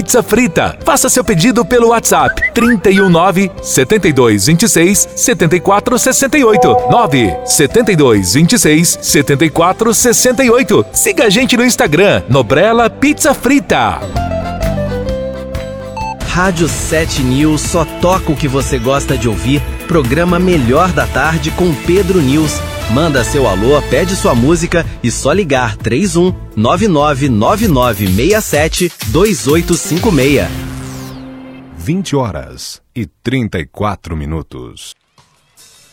Pizza Frita. Faça seu pedido pelo WhatsApp 319 72 26 74 68 9 72 26 74 68. Siga a gente no Instagram, Nobrela Pizza Frita. Rádio 7 News só toca o que você gosta de ouvir. Programa Melhor da Tarde com Pedro News. Manda seu alô, pede sua música e só ligar 31 999967 2856. 20 horas e 34 minutos.